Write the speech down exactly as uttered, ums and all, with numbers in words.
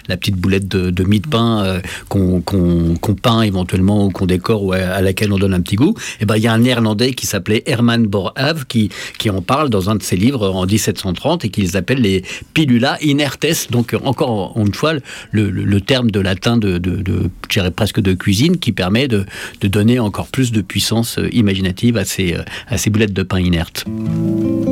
la petite boulette de, de mie de pain euh, qu'on, qu'on, qu'on peint éventuellement ou qu'on décore ou à, à laquelle on donne un petit goût. Et ben il y a un Néerlandais qui s'appelait Herman Boerhaave qui qui en parle dans un de ses livres en dix-sept cent trente et qui les appelle les pilula inertes. Donc encore une fois le, le, le terme de latin de, de, de je dirais presque de cuisine qui permet de, de donner encore plus de puissance imaginative à ces à ces boulettes de pain inertes.